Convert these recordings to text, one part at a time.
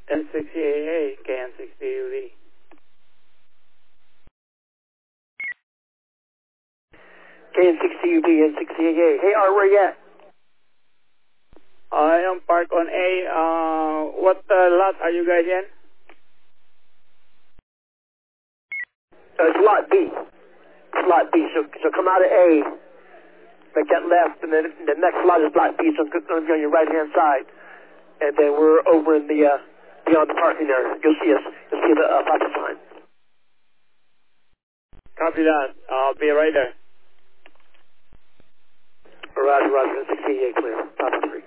N60AA, KN60UV. KN60UV, N60AA. Hey, Art, where you at? I am parked on A. What lot are you guys in? It's lot B. It's lot B. So come out of A, make that left, and then the next lot is lot B, so it's going to be on your right-hand side. And then we're over in the, beyond the parking area. You'll see us. You'll see the Papa sign. Copy that. I'll be right there. Roger, Roger. 68 clear. Papa 3.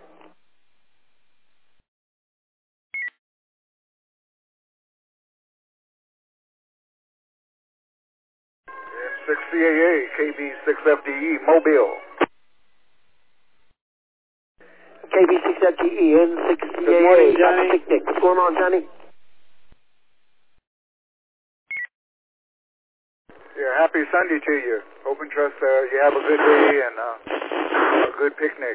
N60AA, KB6FDE, Mobile. KB6FDE, N60AA. Good morning, Johnny. Picnic. What's going on, Johnny? Yeah, happy Sunday to you. Hope and trust you have a good day and a good picnic.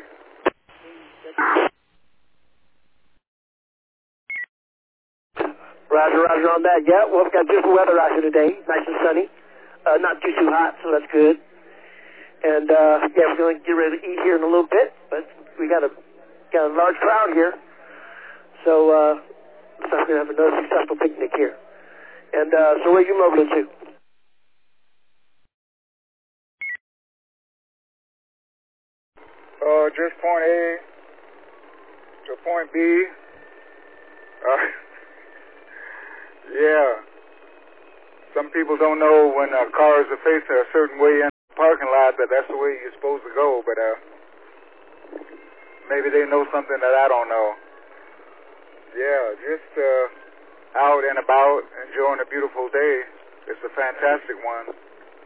Roger, Roger on that. Yeah, well, we've got beautiful weather out here today. Nice and sunny. Not too hot, so that's good. And, yeah, we're going to get ready to eat here in a little bit, but we got a large crowd here. So, looks like we're going to have another successful picnic here. And, so where are you moving to? Just point A to point B. Yeah. Some people don't know when cars are facing a certain way in the parking lot that that's the way you're supposed to go, but maybe they know something that I don't know. Yeah, just out and about, enjoying a beautiful day. It's a fantastic one.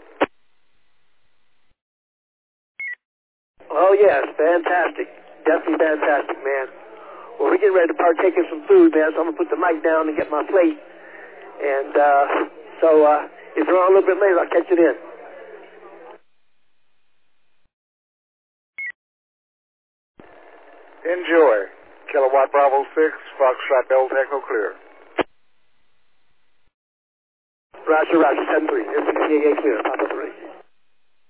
Oh, yes, fantastic. Definitely fantastic, man. Well, we're getting ready to partake in some food, man, so I'm going to put the mic down and get my plate. And so if you're on a little bit later, I'll catch it in. Enjoy. Kilowatt Bravo 6, Foxtrot Delta Echo clear. Roger, Roger, 7-3. N60AA clear.